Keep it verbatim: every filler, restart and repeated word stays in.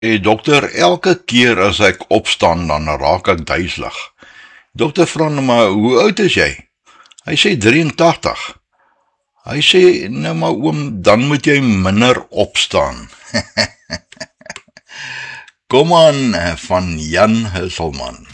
Hey dokter, elke keer as ek opstaan, dan raak ek duiselig. Dokter vra nou maar, hoe oud is jy? Hy sê drieëntagtig. Hy sê, nou maar oom, dan moet jy minder opstaan. Kom aan, van Jan Husselman.